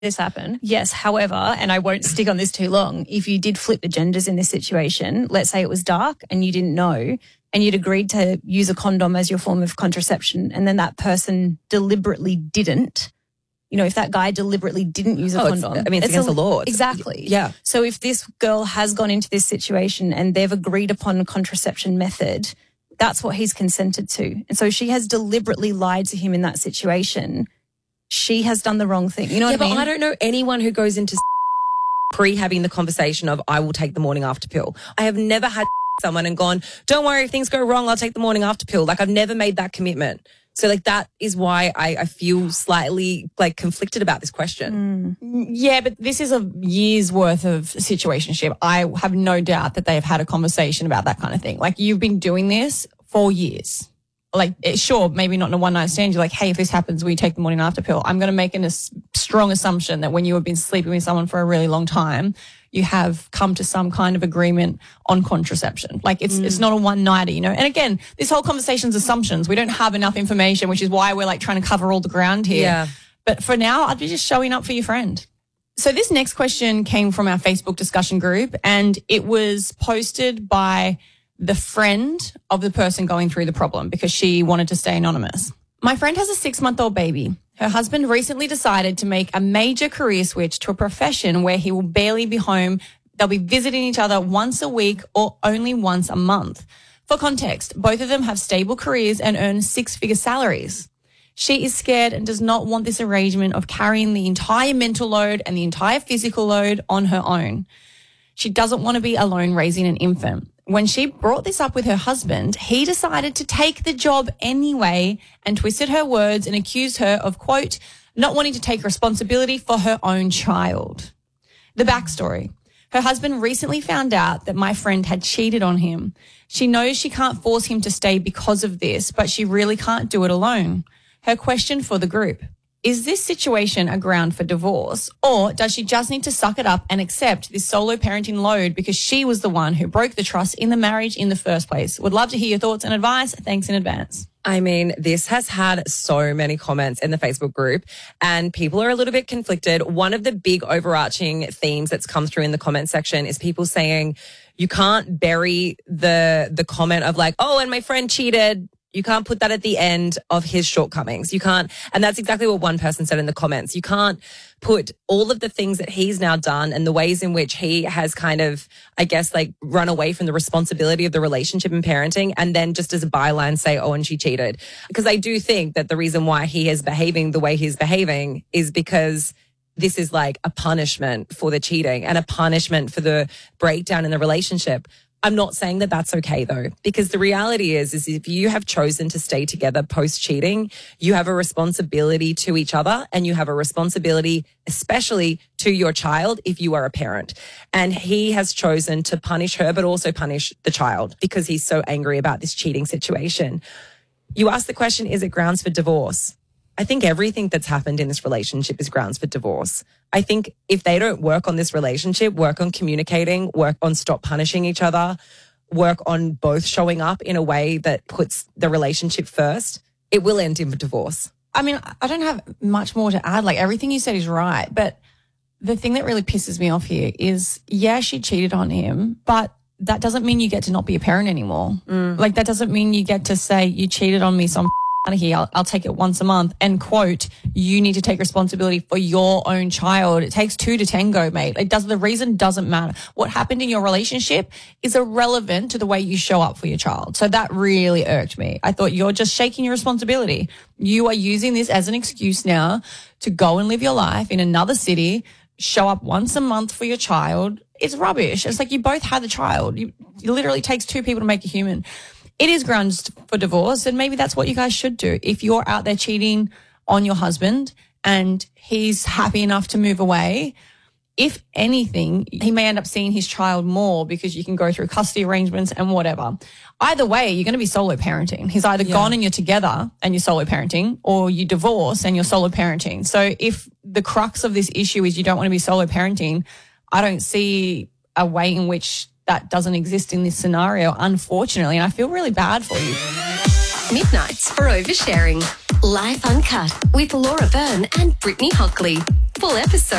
this happen. Yes, however, and I won't stick on this too long, if you did flip the genders in this situation, let's say it was dark and you didn't know and you'd agreed to use a condom as your form of contraception and then that person deliberately didn't, you know, if that guy deliberately didn't use a condom. It's against the law. Exactly. Yeah. So if this girl has gone into this situation and they've agreed upon a contraception method, that's what he's consented to. And so she has deliberately lied to him in that situation. She has done the wrong thing. You know what I mean? But I don't know anyone who goes into pre-having the conversation of, I will take the morning after pill. I have never had someone and gone, don't worry, if things go wrong, I'll take the morning after pill. Like, I've never made that commitment. So, like, that is why I feel slightly, like, conflicted about this question. Yeah, but this is a year's worth of situationship. I have no doubt that they have had a conversation about that kind of thing. Like, you've been doing this for years. Like, sure, maybe not in a one-night stand. You're like, hey, if this happens, will you take the morning after pill? I'm going to make a strong assumption that when you have been sleeping with someone for a really long time, you have come to some kind of agreement on contraception. Like, it's not a one-nighter, you know? And again, this whole conversation's assumptions. We don't have enough information, which is why we're, like, trying to cover all the ground here. Yeah. But for now, I'd be just showing up for your friend. So this next question came from our Facebook discussion group, and it was posted by the friend of the person going through the problem because she wanted to stay anonymous. My friend has a 6-month-old baby. Her husband recently decided to make a major career switch to a profession where he will barely be home. They'll be visiting each other once a week or only once a month. For context, both of them have stable careers and earn 6-figure salaries. She is scared and does not want this arrangement of carrying the entire mental load and the entire physical load on her own. She doesn't want to be alone raising an infant. When she brought this up with her husband, he decided to take the job anyway and twisted her words and accused her of, quote, not wanting to take responsibility for her own child. The backstory. Her husband recently found out that my friend had cheated on him. She knows she can't force him to stay because of this, but she really can't do it alone. Her question for the group. Is this situation a ground for divorce, or does she just need to suck it up and accept this solo parenting load because she was the one who broke the trust in the marriage in the first place? Would love to hear your thoughts and advice. Thanks in advance. I mean, this has had so many comments in the Facebook group and people are a little bit conflicted. One of the big overarching themes that's come through in the comment section is people saying you can't bury the comment of like, oh, and my friend cheated. You can't put that at the end of his shortcomings. You can't, and that's exactly what one person said in the comments. You can't put all of the things that he's now done and the ways in which he has kind of, I guess, like run away from the responsibility of the relationship and parenting and then just as a byline say, oh, and she cheated. Because I do think that the reason why he is behaving the way he's behaving is because this is like a punishment for the cheating and a punishment for the breakdown in the relationship. I'm not saying that that's okay though, because the reality is if you have chosen to stay together post-cheating, you have a responsibility to each other and you have a responsibility especially to your child if you are a parent. And he has chosen to punish her, but also punish the child because he's so angry about this cheating situation. You ask the question, is it grounds for divorce? I think everything that's happened in this relationship is grounds for divorce. I think if they don't work on this relationship, work on communicating, work on stop punishing each other, work on both showing up in a way that puts the relationship first, it will end in divorce. I mean, I don't have much more to add. Like, everything you said is right. But the thing that really pisses me off here is, yeah, she cheated on him, but that doesn't mean you get to not be a parent anymore. Like, that doesn't mean you get to say, you cheated on me, so I'm out of here. I'll take it once a month. And quote, you need to take responsibility for your own child. It takes 2 to tango, mate. The reason doesn't matter. What happened in your relationship is irrelevant to the way you show up for your child. So that really irked me. I thought you're just shaking your responsibility. You are using this as an excuse now to go and live your life in another city, show up once a month for your child. It's rubbish. It's like you both had the child. It literally takes 2 people to make a human. It is grounds for divorce, and maybe that's what you guys should do. If you're out there cheating on your husband and he's happy enough to move away, if anything, he may end up seeing his child more because you can go through custody arrangements and whatever. Either way, you're going to be solo parenting. He's either gone and you're together and you're solo parenting, or you divorce and you're solo parenting. So if the crux of this issue is you don't want to be solo parenting, I don't see a way in which that doesn't exist in this scenario, unfortunately, and I feel really bad for you. Midnights for Oversharing. Live Uncut with Laura Byrne and Brittany Hockley. Full episode